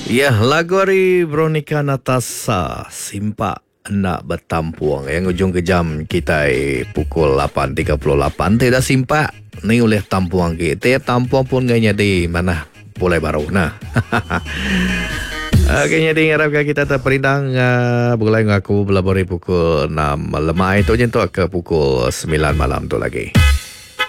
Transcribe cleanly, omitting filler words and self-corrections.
Ya, lagu dari Veronica Natasa, Simpak Nak Bertampuang. Yang ujung kejam kita pukul 8.38. Tidak simpak ni oleh tampuang kita. Tampuang pun gaya di mana boleh baru. Nah. Kayaknya diharapkan kita terperindang Bukulai ngaku belabori pukul 6 lemah itu jentuk ke pukul 9 malam tu lagi.